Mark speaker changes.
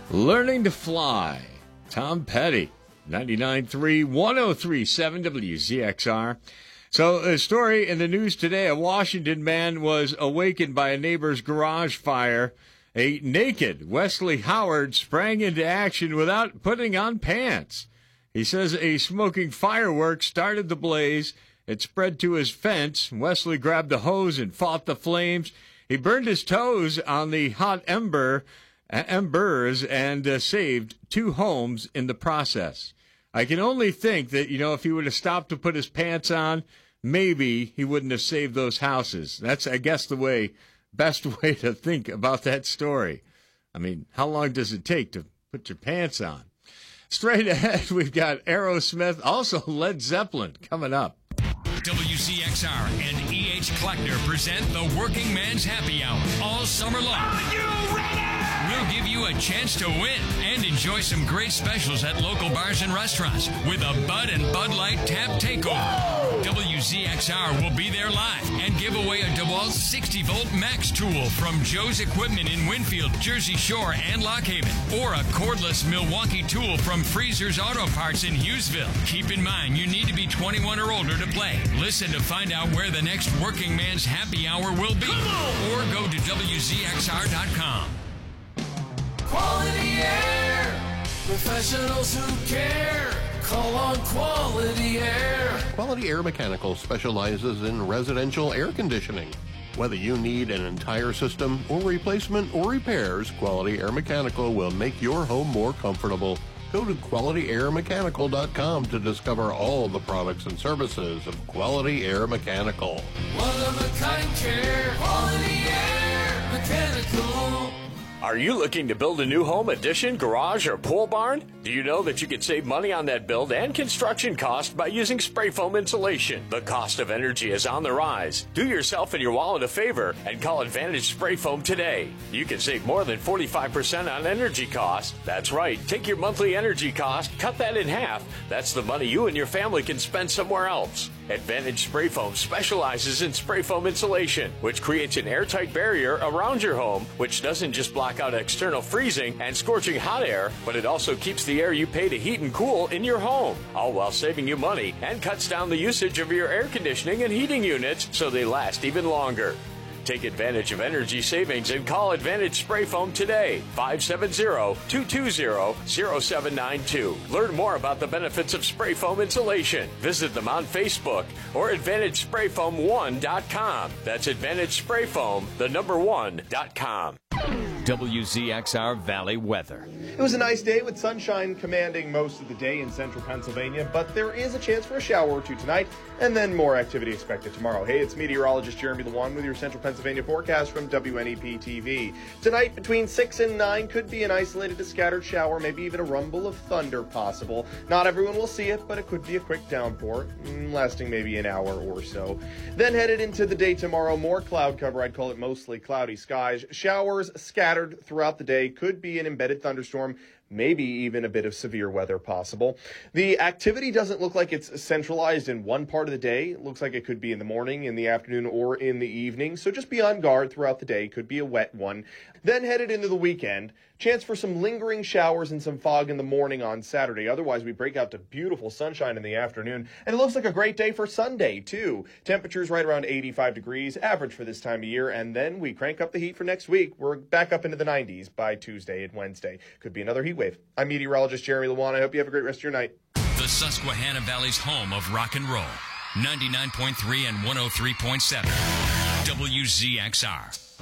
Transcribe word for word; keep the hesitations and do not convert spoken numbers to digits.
Speaker 1: Learning to Fly. Tom Petty, ninety-nine point three, one oh three point seven W Z X R. So a story in the news today, a Washington man was awakened by a neighbor's garage fire. A naked Wesley Howard sprang into action without putting on pants. He says a smoking firework started the blaze. It spread to his fence. Wesley grabbed a hose and fought the flames. He burned his toes on the hot ember, uh, embers and uh, saved two homes in the process. I can only think that, you know, if he would have stopped to put his pants on, maybe he wouldn't have saved those houses. That's, I guess, the way, best way to think about that story. I mean, how long does it take to put your pants on? Straight ahead, we've got Aerosmith, also Led Zeppelin, coming up.
Speaker 2: W C X R and E H Kleckner present the Working Man's Happy Hour all summer long. Are you ready? We'll give you a chance to win and enjoy some great specials at local bars and restaurants with a Bud and Bud Light Tap Takeover. Whoa! W Z X R will be there live and give away a DeWalt sixty volt Max tool from Joe's Equipment in Winfield, Jersey Shore, and Lock Haven, or a cordless Milwaukee tool from Freezer's Auto Parts in Hughesville. Keep in mind, you need to be twenty-one or older to play. Listen to find out where the next Working Man's Happy Hour will be, or go to W Z X R dot com.
Speaker 3: Quality Air, professionals who care. Call on Quality Air.
Speaker 4: Quality Air Mechanical specializes in residential air conditioning. Whether you need an entire system or replacement or repairs, Quality Air Mechanical will make your home more comfortable. Go to quality air mechanical dot com to discover all the products and services of Quality Air Mechanical.
Speaker 3: One of a kind care. Quality Air Mechanical.
Speaker 5: Are you looking to build a new home, addition, garage, or pole barn? Do you know that you could save money on that build and construction cost by using spray foam insulation? The cost of energy is on the rise. Do yourself and your wallet a favor and call Advantage Spray Foam today. You can save more than forty-five percent on energy costs. That's right. Take your monthly energy cost, cut that in half. That's the money you and your family can spend somewhere else. Advantage Spray Foam specializes in spray foam insulation, which creates an airtight barrier around your home, which doesn't just block out external freezing and scorching hot air, but it also keeps the air you pay to heat and cool in your home, all while saving you money and cuts down the usage of your air conditioning and heating units so they last even longer. Take advantage of energy savings and call Advantage Spray Foam today, five seven zero, two two zero, zero seven nine two. Learn more about the benefits of spray foam insulation. Visit them on Facebook or advantage spray foam one dot com. That's Advantage Spray Foam, the number one dot com.
Speaker 2: W Z X R Valley weather.
Speaker 6: It was a nice day with sunshine commanding most of the day in central Pennsylvania, but there is a chance for a shower or two tonight, and then more activity expected tomorrow. Hey, it's meteorologist Jeremy Lewan with your central Pennsylvania forecast from W N E P T V. Tonight, between six and nine, could be an isolated to scattered shower, maybe even a rumble of thunder possible. Not everyone will see it, but it could be a quick downpour, lasting maybe an hour or so. Then headed into the day tomorrow, more cloud cover. I'd call it mostly cloudy skies. Showers scattered throughout the day, could be an embedded thunderstorm, maybe even a bit of severe weather possible. The activity doesn't look like it's centralized in one part of the day. It looks like it could be in the morning, in the afternoon, or in the evening. So just be on guard throughout the day. Could be a wet one. Then headed into the weekend, chance for some lingering showers and some fog in the morning on Saturday. Otherwise, we break out to beautiful sunshine in the afternoon. And it looks like a great day for Sunday, too. Temperatures right around eighty-five degrees, average for this time of year. And then we crank up the heat for next week. We're back up into the nineties by Tuesday and Wednesday. Could be another heat wave. I'm meteorologist Jeremy Lewan. I hope you have a great rest of your night.
Speaker 2: The Susquehanna Valley's home of rock and roll. ninety-nine point three and one oh three point seven. W Z X R.